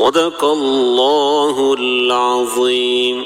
Sadakallahul azim.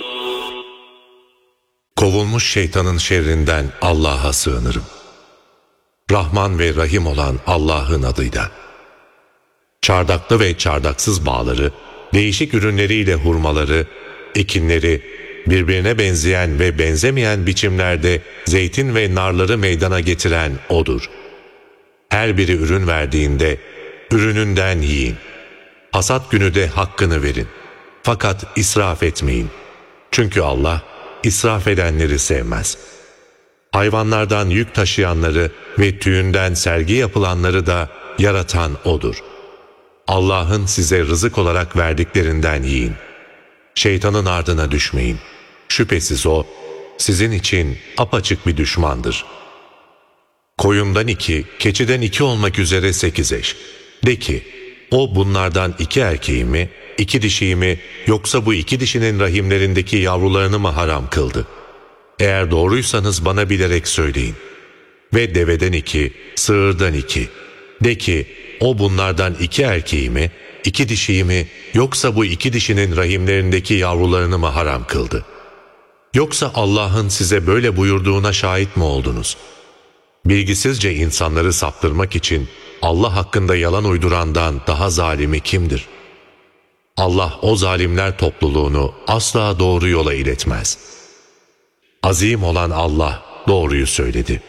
Kovulmuş şeytanın şerrinden Allah'a sığınırım. Rahman ve Rahim olan Allah'ın adıyla. Çardaklı ve çardaksız bağları, değişik ürünleriyle hurmaları, ekinleri, birbirine benzeyen ve benzemeyen biçimlerde zeytin ve narları meydana getiren O'dur. Her biri ürün verdiğinde ürününden yiyin. Hasat günü de hakkını verin. Fakat israf etmeyin. Çünkü Allah israf edenleri sevmez. Hayvanlardan yük taşıyanları ve tüyünden sergi yapılanları da yaratan O'dur. Allah'ın size rızık olarak verdiklerinden yiyin. Şeytanın ardına düşmeyin. Şüphesiz o, sizin için apaçık bir düşmandır. Koyundan 2, keçiden 2 olmak üzere 8 eş. De ki, o bunlardan 2 erkeği mi, 2 dişiyi mi, yoksa bu 2 dişinin rahimlerindeki yavrularını mı haram kıldı? Eğer doğruysanız bana bilerek söyleyin. Ve deveden 2, sığırdan 2. De ki, o bunlardan 2 erkeği mi, 2 dişiyi mi, yoksa bu 2 dişinin rahimlerindeki yavrularını mı haram kıldı? Yoksa Allah'ın size böyle buyurduğuna şahit mi oldunuz? Bilgisizce insanları saptırmak için Allah hakkında yalan uydurandan daha zalimi kimdir? Allah o zalimler topluluğunu asla doğru yola iletmez. Azim olan Allah doğruyu söyledi.